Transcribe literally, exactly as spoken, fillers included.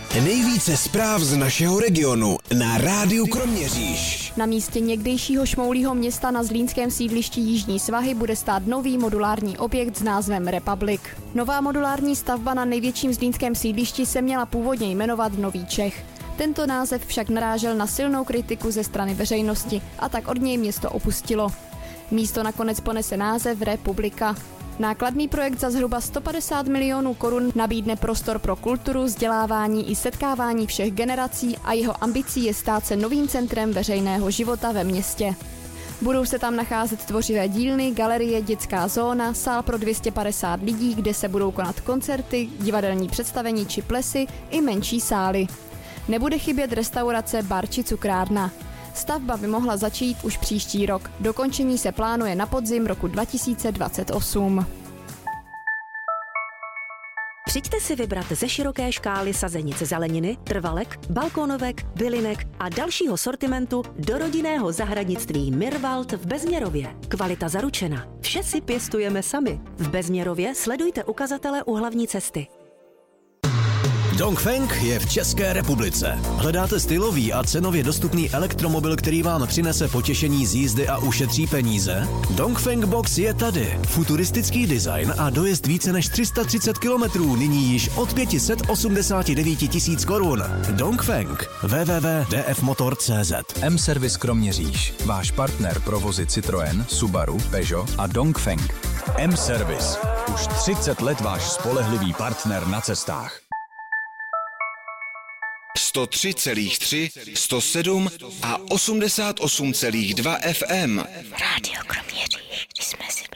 Nejvíce zpráv z našeho regionu na Rádiu Kroměříž. Na místě někdejšího šmoulího města na zlínském sídlišti Jižní svahy bude stát nový modulární objekt s názvem Republic. Nová modulární stavba na největším zlínském sídlišti se měla původně jmenovat Nový Čech. Tento název však narážel na silnou kritiku ze strany veřejnosti a tak od něj město opustilo. Místo nakonec ponese název Republika. Nákladný projekt za zhruba sto padesát milionů korun nabídne prostor pro kulturu, vzdělávání i setkávání všech generací a jeho ambicí je stát se novým centrem veřejného života ve městě. Budou se tam nacházet tvořivé dílny, galerie, dětská zóna, sál pro dvě stě padesát lidí, kde se budou konat koncerty, divadelní představení či plesy i menší sály. Nebude chybět restaurace, bar či cukrárna. Stavba by mohla začít už příští rok. Dokončení se plánuje na podzim roku dva tisíce dvacet osm. Přijďte si vybrat ze široké škály sazenic zeleniny, trvalek, balkónovek, bylinek a dalšího sortimentu do rodinného zahradnictví Mirwald v Bezměrově. Kvalita zaručena. Vše si pěstujeme sami. V Bezměrově sledujte ukazatele u hlavní cesty. Dongfeng je v České republice. Hledáte stylový a cenově dostupný elektromobil, který vám přinese potěšení z jízdy a ušetří peníze? Dongfeng Box je tady. Futuristický design a dojezd více než tři sta třicet kilometrů, nyní již od pět set osmdesát devět tisíc korun. Dongfeng. w w w tečka d f motor tečka c z. M-Service Kroměříž. Váš partner pro vozy Citroën, Subaru, Peugeot a Dongfeng. M-Service. Už třicet let váš spolehlivý partner na cestách. sto tři celá tři, sto sedm a osmdesát osm celá dva F M. Rádio Kroměříž, když jsme si